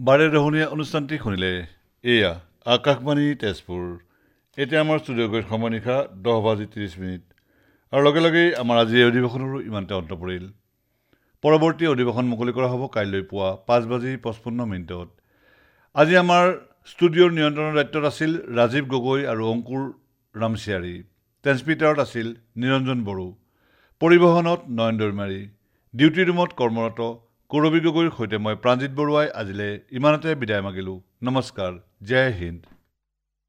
বাৰে ৰহণীয়া অনুষ্ঠানটি শুনিলে এয়া আকাশবাণী তেজপুৰ। এতিয়া আমাৰ ষ্টুডিঅ'গৈ সময় নিশা 10:30 আৰু লগে লগেই আমাৰ আজিৰ অধিৱেশনৰো ইমানতে অন্ত পৰিল। পৰৱৰ্তী অধিৱেশন মুকলি কৰা হ'ব কাইলৈ পুৱা 5:55। আজি আমাৰ ষ্টুডিঅ'ৰ নিয়ন্ত্ৰণৰ দায়িত্বত আছিল ৰাজীৱ গগৈ আৰু অংকুৰ ৰামচিয়াৰী। ট্ৰেন্সমিটাৰত আছিল নিৰঞ্জন বড়ো। পৰিবহণত নয়ন দৈমাৰী। ডিউটি ৰুমত কৰ্মৰত কৰবী গগৈৰ সৈতে মই প্ৰাণজিৎ বৰুৱাই আজিলৈ ইমানতে বিদায় মাগিলোঁ। নমস্কাৰ, জয় হিন্দ।